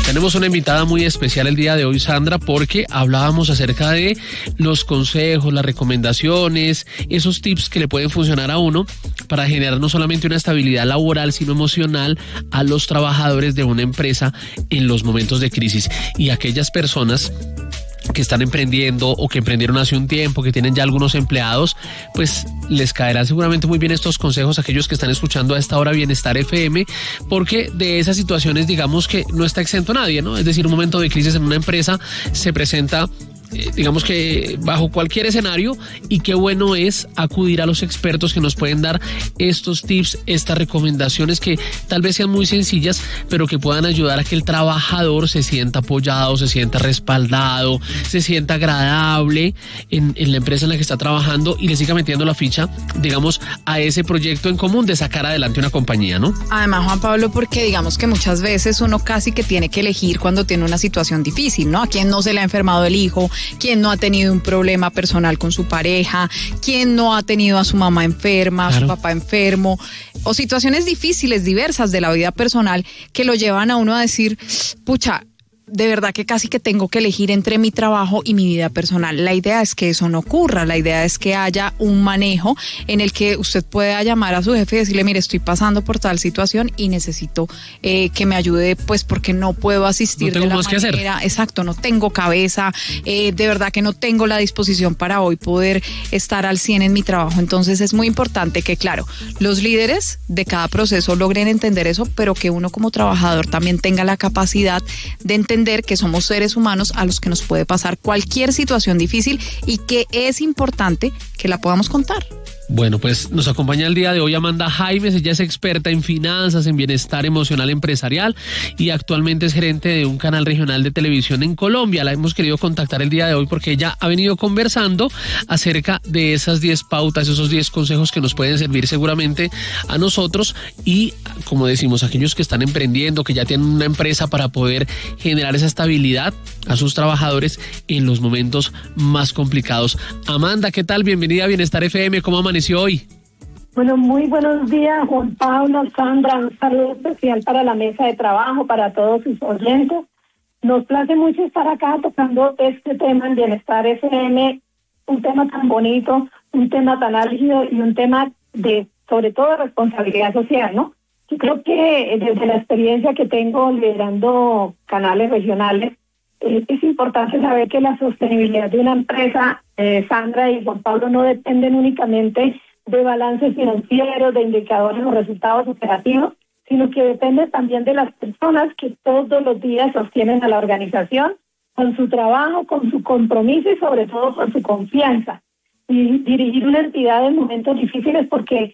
Tenemos una invitada muy especial el día de hoy, Sandra, porque hablábamos acerca de los consejos, las recomendaciones, esos tips que le pueden funcionar a uno para generar no solamente una estabilidad laboral, sino emocional a los trabajadores de una empresa en los momentos de crisis. Y aquellas personas que están emprendiendo o que emprendieron hace un tiempo, que tienen ya algunos empleados, pues les caerán seguramente muy bien estos consejos a aquellos que están escuchando a esta hora Bienestar FM, porque de esas situaciones digamos que no está exento nadie, ¿no? Es decir, un momento de crisis en una empresa se presenta digamos que bajo cualquier escenario, y qué bueno es acudir a los expertos que nos pueden dar estos tips, estas recomendaciones que tal vez sean muy sencillas, pero que puedan ayudar a que el trabajador se sienta apoyado, se sienta respaldado, se sienta agradable en la empresa en la que está trabajando y le siga metiendo la ficha, digamos, a ese proyecto en común de sacar adelante una compañía, ¿no? Además, Juan Pablo, porque digamos que muchas veces uno casi que tiene que elegir cuando tiene una situación difícil, ¿no? A quien no se le ha enfermado el hijo, quien no ha tenido un problema personal con su pareja, quien no ha tenido a su mamá enferma, claro, a su papá enfermo, o situaciones difíciles, diversas de la vida personal que lo llevan a uno a decir, pucha, de verdad que casi que tengo que elegir entre mi trabajo y mi vida personal. La idea es que eso no ocurra, la idea es que haya un manejo en el que usted pueda llamar a su jefe y decirle, mire, estoy pasando por tal situación y necesito que me ayude, pues porque no puedo asistir de la manera, exacto, no tengo cabeza, de verdad que no tengo la disposición para hoy poder estar al 100 en mi trabajo. Entonces es muy importante que, claro, los líderes de cada proceso logren entender eso, pero que uno como trabajador también tenga la capacidad de entender que somos seres humanos a los que nos puede pasar cualquier situación difícil y que es importante que la podamos contar. Bueno, pues nos acompaña el día de hoy Amanda Jaimes. Ella es experta en finanzas, en bienestar emocional empresarial y actualmente es gerente de un canal regional de televisión en Colombia. La hemos querido contactar el día de hoy porque ella ha venido conversando acerca de esas 10 pautas, esos 10 consejos que nos pueden servir seguramente a nosotros y, como decimos, aquellos que están emprendiendo, que ya tienen una empresa, para poder generar esa estabilidad a sus trabajadores en los momentos más complicados. Amanda, ¿qué tal? Bienvenida a Bienestar FM. ¿Cómo amaneció hoy? Bueno, muy buenos días, Juan Pablo, Sandra. Un saludo especial para la mesa de trabajo, para todos sus oyentes. Nos place mucho estar acá tocando este tema en Bienestar FM, un tema tan bonito, un tema tan álgido y un tema de, sobre todo, responsabilidad social, ¿no? Yo creo que desde la experiencia que tengo liderando canales regionales, es importante saber que la sostenibilidad de una empresa, Sandra y Juan Pablo, no dependen únicamente de balances financieros, de indicadores o resultados operativos, sino que depende también de las personas que todos los días sostienen a la organización con su trabajo, con su compromiso y sobre todo con su confianza. Y dirigir una entidad en momentos difíciles, porque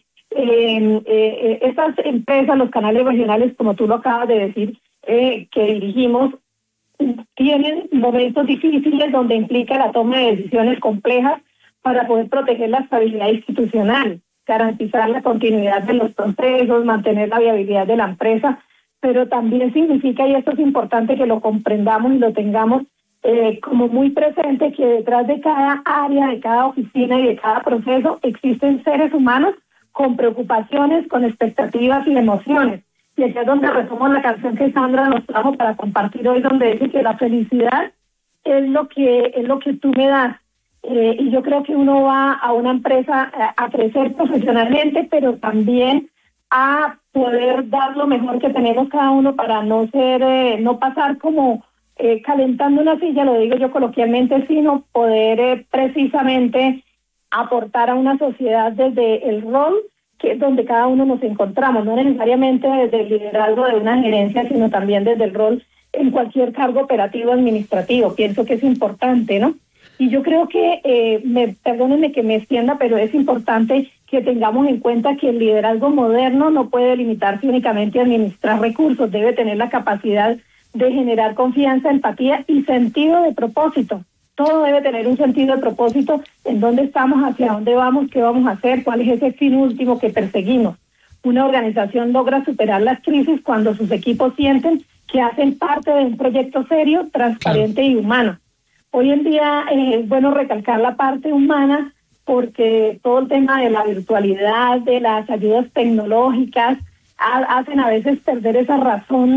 estas empresas, los canales regionales, como tú lo acabas de decir, que dirigimos, tienen momentos difíciles donde implica la toma de decisiones complejas para poder proteger la estabilidad institucional, garantizar la continuidad de los procesos, mantener la viabilidad de la empresa, pero también significa, y esto es importante que lo comprendamos y lo tengamos como muy presente, que detrás de cada área, de cada oficina y de cada proceso existen seres humanos con preocupaciones, con expectativas y emociones. Y aquí es donde retomo la canción que Sandra nos trajo para compartir hoy, donde dice que la felicidad es lo que tú me das. Y yo creo que uno va a una empresa a crecer profesionalmente, pero también a poder dar lo mejor que tenemos cada uno para no pasar como calentando una silla, lo digo yo coloquialmente, sino poder precisamente aportar a una sociedad desde el rol que es donde cada uno nos encontramos, no necesariamente desde el liderazgo de una gerencia, sino también desde el rol en cualquier cargo operativo administrativo. Pienso que es importante, ¿no? Y yo creo que, perdónenme que me extienda, pero es importante que tengamos en cuenta que el liderazgo moderno no puede limitarse únicamente a administrar recursos, debe tener la capacidad de generar confianza, empatía y sentido de propósito. Todo debe tener un sentido de propósito, en dónde estamos, hacia dónde vamos, qué vamos a hacer, cuál es ese fin último que perseguimos. Una organización logra superar las crisis cuando sus equipos sienten que hacen parte de un proyecto serio, transparente y humano. Hoy en día es bueno recalcar la parte humana, porque todo el tema de la virtualidad, de las ayudas tecnológicas, hacen a veces perder esa razón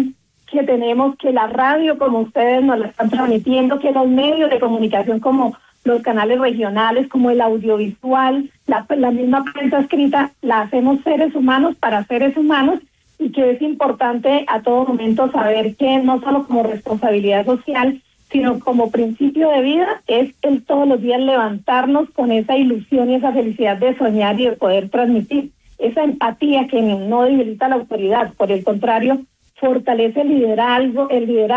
que tenemos, que la radio como ustedes nos la están transmitiendo, que los medios de comunicación como los canales regionales, como el audiovisual, la misma prensa escrita, la hacemos seres humanos para seres humanos, y que es importante a todo momento saber que no solo como responsabilidad social, sino como principio de vida, es el todos los días levantarnos con esa ilusión y esa felicidad de soñar y de poder transmitir esa empatía que no debilita la autoridad, por el contrario, fortalece el liderazgo,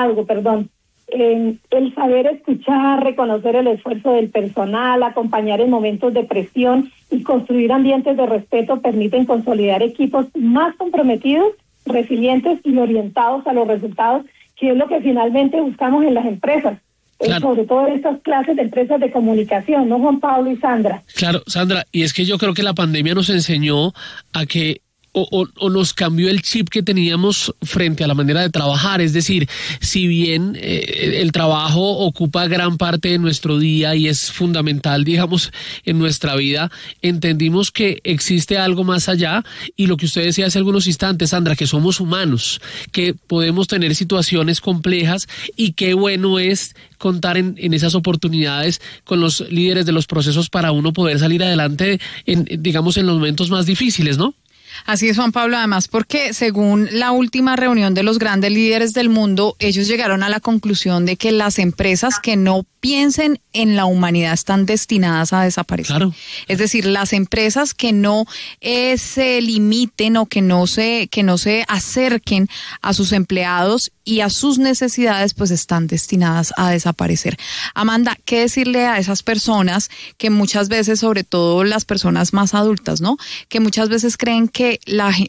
el saber escuchar, reconocer el esfuerzo del personal, acompañar en momentos de presión y construir ambientes de respeto permiten consolidar equipos más comprometidos, resilientes y orientados a los resultados, que es lo que finalmente buscamos en las empresas. Claro. Sobre todo en estas clases de empresas de comunicación, ¿no, Juan Pablo y Sandra? Claro, Sandra, y es que yo creo que la pandemia nos enseñó a que o nos cambió el chip que teníamos frente a la manera de trabajar. Es decir, si bien el trabajo ocupa gran parte de nuestro día y es fundamental, digamos, en nuestra vida, entendimos que existe algo más allá, y lo que usted decía hace algunos instantes, Sandra, que somos humanos, que podemos tener situaciones complejas, y qué bueno es contar en esas oportunidades con los líderes de los procesos para uno poder salir adelante digamos, en los momentos más difíciles, ¿no? Así es, Juan Pablo, además porque según la última reunión de los grandes líderes del mundo, ellos llegaron a la conclusión de que las empresas que no piensen en la humanidad están destinadas a desaparecer. Claro. Es decir, las empresas que no se limiten o que no se acerquen a sus empleados y a sus necesidades, pues están destinadas a desaparecer. Amanda, ¿qué decirle a esas personas que muchas veces, sobre todo las personas más adultas, ¿no? Que muchas veces creen que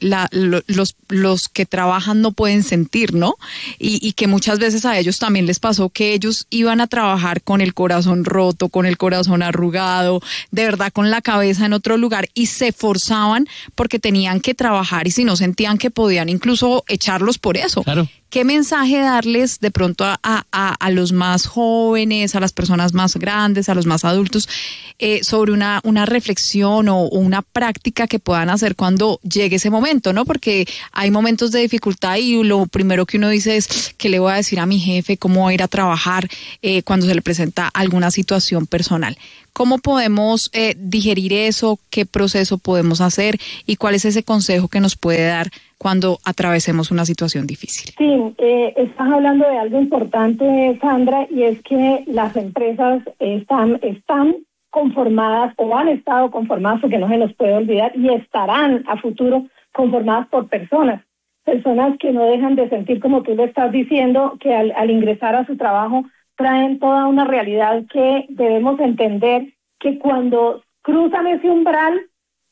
los que trabajan no pueden sentir, ¿no? Y que muchas veces a ellos también les pasó que ellos iban a trabajar con el corazón roto, con el corazón arrugado, de verdad con la cabeza en otro lugar, y se forzaban porque tenían que trabajar, y si no sentían que podían incluso echarlos por eso. Claro. ¿Qué mensaje darles de pronto a los más jóvenes, a las personas más grandes, a los más adultos, sobre una reflexión o una práctica que puedan hacer cuando llegue ese momento, ¿no? Porque hay momentos de dificultad y lo primero que uno dice es, ¿qué le voy a decir a mi jefe? ¿Cómo voy a ir a trabajar cuando se le presenta alguna situación personal? ¿Cómo podemos digerir eso? ¿Qué proceso podemos hacer? ¿Y cuál es ese consejo que nos puede dar cuando atravesemos una situación difícil? Sí, estás hablando de algo importante, Sandra, y es que las empresas están conformadas o han estado conformadas, porque no se nos puede olvidar, y estarán a futuro conformadas por personas que no dejan de sentir, como tú lo estás diciendo, que al ingresar a su trabajo traen toda una realidad que debemos entender, que cuando cruzan ese umbral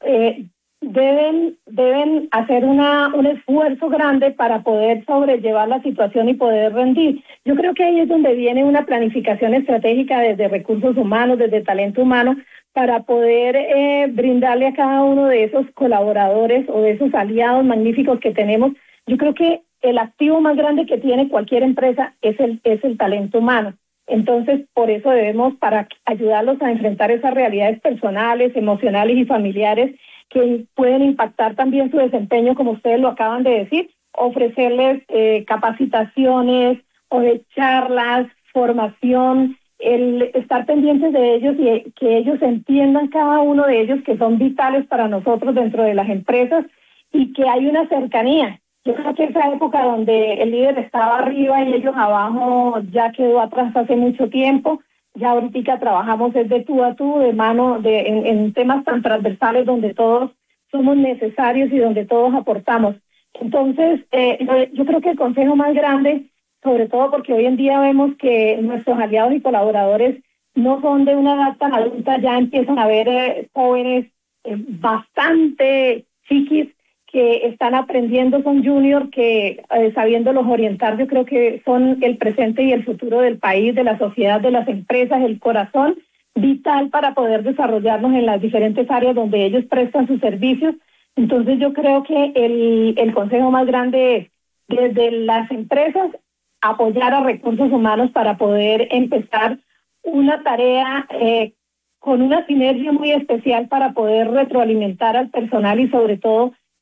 deben hacer un esfuerzo grande para poder sobrellevar la situación y poder rendir. Yo creo que ahí es donde viene una planificación estratégica desde recursos humanos, desde talento humano, para poder brindarle a cada uno de esos colaboradores o de esos aliados magníficos que tenemos. Yo creo que el activo más grande que tiene cualquier empresa es el talento humano. Entonces, por eso debemos, para ayudarlos a enfrentar esas realidades personales, emocionales y familiares que pueden impactar también su desempeño, como ustedes lo acaban de decir, ofrecerles capacitaciones o de charlas, formación, el estar pendientes de ellos y que ellos entiendan, cada uno de ellos, que son vitales para nosotros dentro de las empresas, y que hay una cercanía. Yo creo que esa época donde el líder estaba arriba y ellos abajo ya quedó atrás hace mucho tiempo. Ya ahorita trabajamos es de tú a tú, de mano, en temas tan transversales donde todos somos necesarios y donde todos aportamos. Entonces, yo creo que el consejo más grande, sobre todo porque hoy en día vemos que nuestros aliados y colaboradores no son de una edad tan adulta, ya empiezan a ver jóvenes bastante chiquis que están aprendiendo, son juniors que sabiéndolos orientar, yo creo que son el presente y el futuro del país, de la sociedad, de las empresas, el corazón vital para poder desarrollarnos en las diferentes áreas donde ellos prestan sus servicios. Entonces yo creo que el consejo más grande es, desde las empresas, apoyar a recursos humanos para poder empezar una tarea con una sinergia muy especial para poder retroalimentar al personal y sobre todo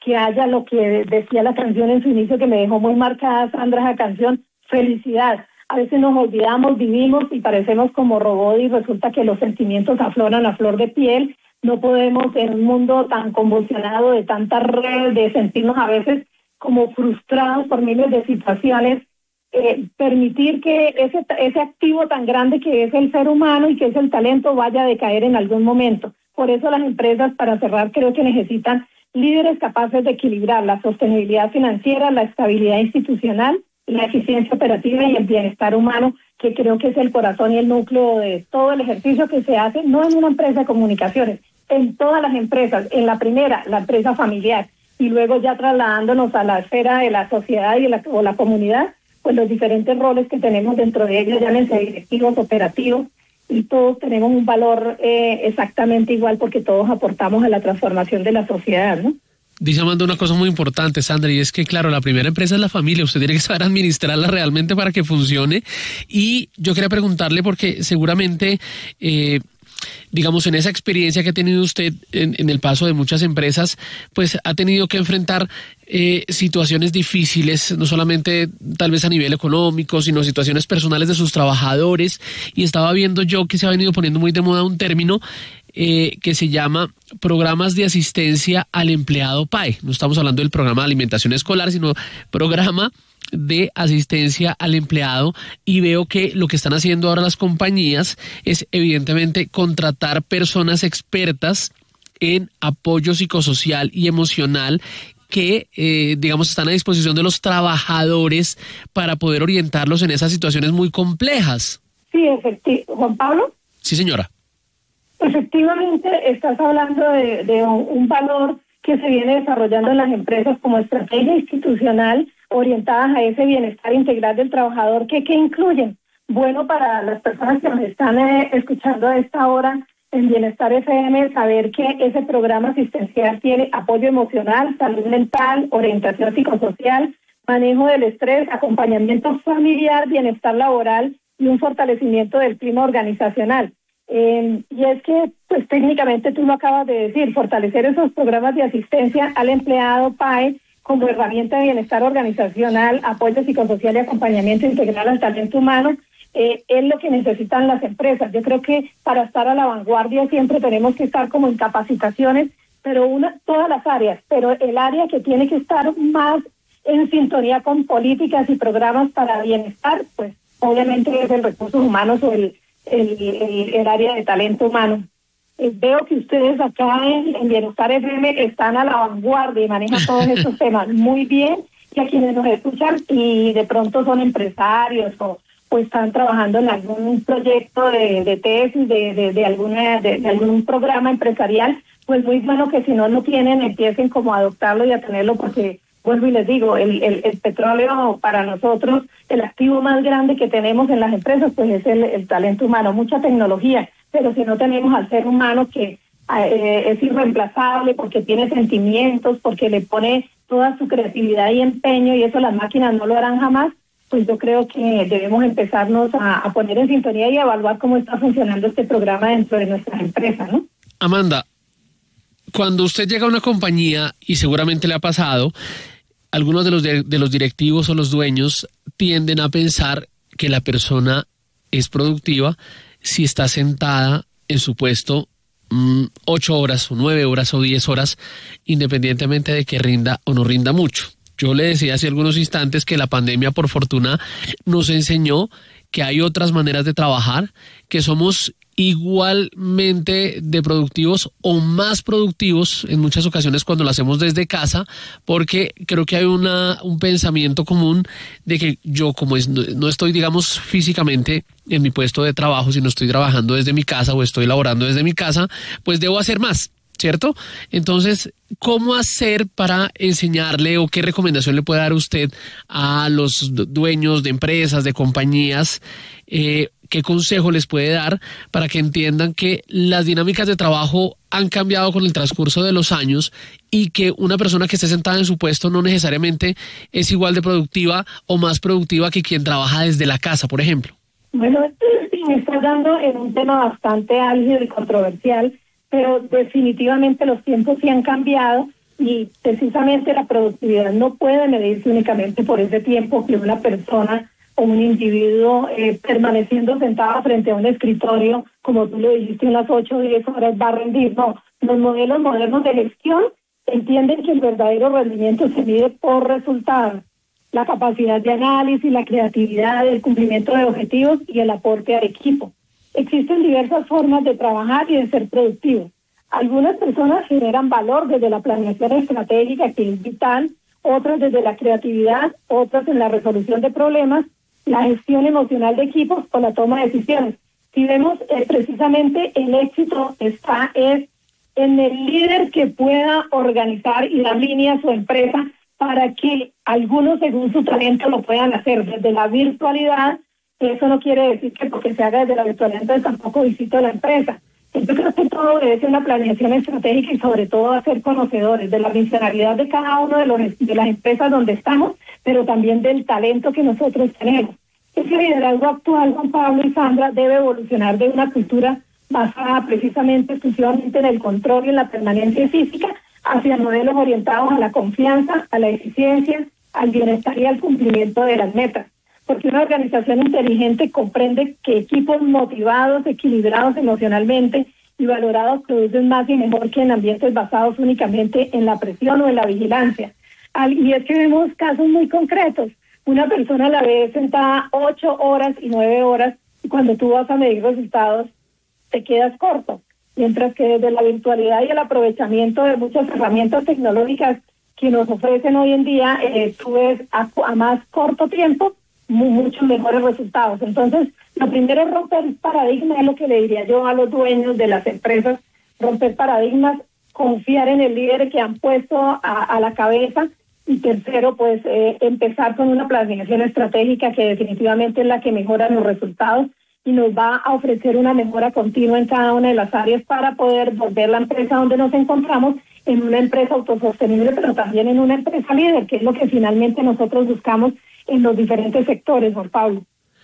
que haya lo que decía la canción en su inicio, que me dejó muy marcada, Sandra, esa canción, felicidad. A veces nos olvidamos, vivimos y parecemos como robots y resulta que los sentimientos afloran a flor de piel. No podemos en un mundo tan convulsionado de tantas redes, de sentirnos a veces como frustrados por miles de situaciones, permitir que ese activo tan grande que es el ser humano y que es el talento vaya a decaer en algún momento. Por eso las empresas, para cerrar, creo que necesitan líderes capaces de equilibrar la sostenibilidad financiera, la estabilidad institucional, la eficiencia operativa y el bienestar humano, que creo que es el corazón y el núcleo de todo el ejercicio que se hace, no en una empresa de comunicaciones, en todas las empresas. En la primera, la empresa familiar, y luego ya trasladándonos a la esfera de la sociedad o la comunidad, pues los diferentes roles que tenemos dentro de ellos, llámense directivos, operativos, y todos tenemos un valor exactamente igual porque todos aportamos a la transformación de la sociedad, ¿no? Dice Amanda una cosa muy importante, Sandra, y es que, claro, la primera empresa es la familia. Usted tiene que saber administrarla realmente para que funcione. Y yo quería preguntarle, porque seguramente, digamos, en esa experiencia que ha tenido usted en el paso de muchas empresas, pues ha tenido que enfrentar situaciones difíciles, no solamente tal vez a nivel económico, sino situaciones personales de sus trabajadores. Y estaba viendo yo que se ha venido poniendo muy de moda un término que se llama programas de asistencia al empleado PAE. No estamos hablando del programa de alimentación escolar, sino programa de asistencia al empleado, y veo que lo que están haciendo ahora las compañías es evidentemente contratar personas expertas en apoyo psicosocial y emocional que, digamos, están a disposición de los trabajadores para poder orientarlos en esas situaciones muy complejas. Sí, efectivamente. Juan Pablo. Sí, señora. Efectivamente, estás hablando de un valor que se viene desarrollando en las empresas como estrategia institucional orientadas a ese bienestar integral del trabajador, que incluyen, bueno, para las personas que nos están escuchando a esta hora en Bienestar FM, saber que ese programa asistencial tiene apoyo emocional, salud mental, orientación psicosocial, manejo del estrés, acompañamiento familiar, bienestar laboral y un fortalecimiento del clima organizacional. Y es que, pues técnicamente tú lo acabas de decir, fortalecer esos programas de asistencia al empleado PAE como herramienta de bienestar organizacional, apoyo psicosocial y acompañamiento integral al talento humano, es lo que necesitan las empresas. Yo creo que para estar a la vanguardia siempre tenemos que estar como en capacitaciones, pero todas las áreas, pero el área que tiene que estar más en sintonía con políticas y programas para bienestar, pues obviamente es el recursos humanos o el área de talento humano. Veo que ustedes acá en Bienestar FM están a la vanguardia y manejan todos estos temas muy bien, y a quienes nos escuchan y de pronto son empresarios o están trabajando en algún proyecto de tesis, de algún programa empresarial, pues muy bueno que si no lo tienen empiecen como a adoptarlo y a tenerlo, porque vuelvo y les digo, el petróleo para nosotros, el activo más grande que tenemos en las empresas, pues es el talento humano, mucha tecnología, pero si no tenemos al ser humano que es irreemplazable porque tiene sentimientos, porque le pone toda su creatividad y empeño, y eso las máquinas no lo harán jamás, pues yo creo que debemos empezarnos a poner en sintonía y a evaluar cómo está funcionando este programa dentro de nuestras empresas, ¿no? Amanda, cuando usted llega a una compañía, y seguramente le ha pasado, algunos de los directivos o los dueños tienden a pensar que la persona es productiva si está sentada en su puesto 8 horas o 9 horas o 10 horas, independientemente de que rinda o no rinda mucho. Yo le decía hace algunos instantes que la pandemia, por fortuna, nos enseñó que hay otras maneras de trabajar, que somos igualmente de productivos o más productivos en muchas ocasiones cuando lo hacemos desde casa, porque creo que hay un pensamiento común de que yo, como no estoy, digamos, físicamente en mi puesto de trabajo, sino estoy trabajando desde mi casa o estoy laborando desde mi casa, pues debo hacer más, ¿cierto? Entonces, ¿cómo hacer para enseñarle o qué recomendación le puede dar usted a los dueños de empresas, de compañías? ¿Qué consejo les puede dar para que entiendan que las dinámicas de trabajo han cambiado con el transcurso de los años y que una persona que esté sentada en su puesto no necesariamente es igual de productiva o más productiva que quien trabaja desde la casa, por ejemplo? Bueno, me estás dando en un tema bastante álgido y controversial, pero definitivamente los tiempos sí han cambiado, y precisamente la productividad no puede medirse únicamente por ese tiempo que una persona o un individuo permaneciendo sentado frente a un escritorio, como tú lo dijiste, unas 8 o 10 horas va a rendir. No, los modelos modernos de gestión entienden que el verdadero rendimiento se mide por resultados, la capacidad de análisis, la creatividad, el cumplimiento de objetivos y el aporte al equipo. Existen diversas formas de trabajar y de ser productivos. Algunas personas generan valor desde la planeación estratégica, que es vital, otras desde la creatividad, otras en la resolución de problemas, la gestión emocional de equipos o la toma de decisiones. Si vemos precisamente el éxito está en el líder que pueda organizar y dar línea a su empresa para que algunos según su talento lo puedan hacer desde la virtualidad. Eso no quiere decir que porque se haga desde la virtualidad entonces tampoco visito la empresa. Yo creo que todo debe ser una planeación estratégica y sobre todo hacer conocedores de la misionalidad de cada uno de las empresas donde estamos, pero también del talento que nosotros tenemos. Ese liderazgo actual, Juan Pablo y Sandra, debe evolucionar de una cultura basada precisamente exclusivamente en el control y en la permanencia física hacia modelos orientados a la confianza, a la eficiencia, al bienestar y al cumplimiento de las metas. Porque una organización inteligente comprende que equipos motivados, equilibrados emocionalmente y valorados producen más y mejor que en ambientes basados únicamente en la presión o en la vigilancia. Y es que vemos casos muy concretos. Una persona a la vez sentada 8 horas y 9 horas y cuando tú vas a medir resultados te quedas corto. Mientras que desde la virtualidad y el aprovechamiento de muchas herramientas tecnológicas que nos ofrecen hoy en día, tú ves a más corto tiempo muchos mejores resultados. Entonces, lo primero es romper paradigmas, es lo que le diría yo a los dueños de las empresas, romper paradigmas, confiar en el líder que han puesto a la cabeza, y tercero, pues empezar con una planeación estratégica que definitivamente es la que mejora los resultados y nos va a ofrecer una mejora continua en cada una de las áreas para poder volver la empresa donde nos encontramos en una empresa autosostenible, pero también en una empresa líder, que es lo que finalmente nosotros buscamos en los diferentes sectores, Juan Pablo.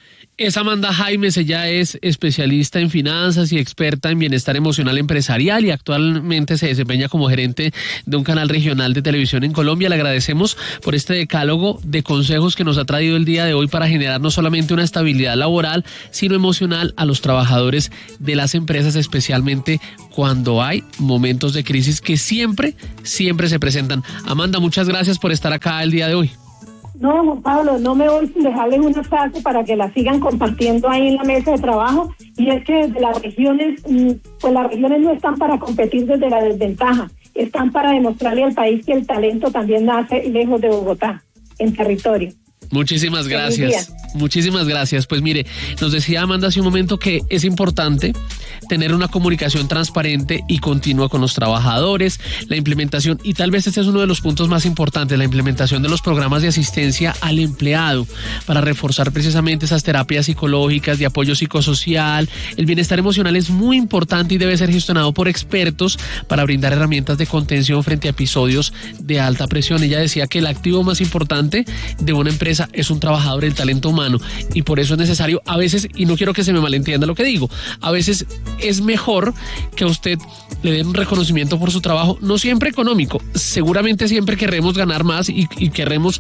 Es Amanda Jaimes, ella es especialista en finanzas y experta en bienestar emocional empresarial y actualmente se desempeña como gerente de un canal regional de televisión en Colombia. Le agradecemos por este decálogo de consejos que nos ha traído el día de hoy para generar no solamente una estabilidad laboral, sino emocional a los trabajadores de las empresas, especialmente cuando hay momentos de crisis que siempre se presentan. Amanda, muchas gracias por estar acá el día de hoy. No, Juan Pablo, no me voy sin dejarles una frase para que la sigan compartiendo ahí en la mesa de trabajo, y es que desde las regiones, pues las regiones no están para competir desde la desventaja, están para demostrarle al país que el talento también nace lejos de Bogotá, en territorio. Muchísimas gracias. Muchísimas gracias. Pues mire, nos decía Amanda hace un momento que es importante tener una comunicación transparente y continua con los trabajadores, la implementación, y tal vez este es uno de los puntos más importantes, la implementación de los programas de asistencia al empleado para reforzar precisamente esas terapias psicológicas, de apoyo psicosocial. El bienestar emocional es muy importante y debe ser gestionado por expertos para brindar herramientas de contención frente a episodios de alta presión. Ella decía que el activo más importante de una empresa es un trabajador, el talento humano, y por eso es necesario a veces, y no quiero que se me malentienda lo que digo, a veces es mejor que a usted le den un reconocimiento por su trabajo, no siempre económico, seguramente siempre querremos ganar más y querremos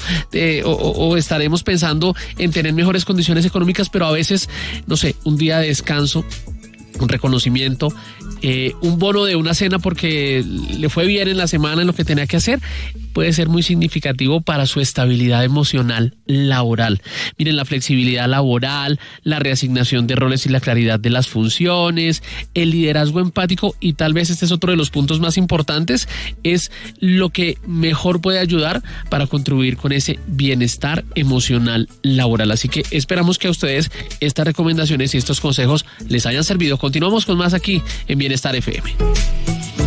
o estaremos pensando en tener mejores condiciones económicas, pero a veces, no sé, un día de descanso, un reconocimiento, un bono de una cena porque le fue bien en la semana en lo que tenía que hacer, puede ser muy significativo para su estabilidad emocional laboral. Miren, la flexibilidad laboral, la reasignación de roles y la claridad de las funciones, el liderazgo empático, y tal vez este es otro de los puntos más importantes, es lo que mejor puede ayudar para contribuir con ese bienestar emocional laboral. Así que esperamos que a ustedes estas recomendaciones y estos consejos les hayan servido. Continuamos con más aquí en Bienestar FM.